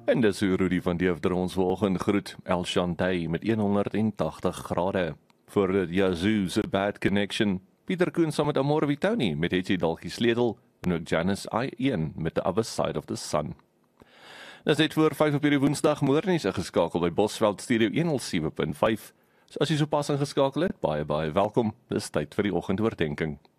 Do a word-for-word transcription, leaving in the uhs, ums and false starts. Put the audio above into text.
En dis hoe Rudy van Deefder ons vanoggend groet, El Shantai met honderdtagtig grade. Voor dit Yazoo se Bad Connection, Pieter Koen saam met Amor Vitoni met Hetjie Dalkie Sledel en ook Janice I een met The Other Side of the Sun. Dis net voor vyf op hierdie woensdag moornies ingeskakel by Bosveld Studio honderd sewe punt vyf. So as jy sopas ingeskakel het, baie baie welkom. Dis tyd vir die oggendoordenkings.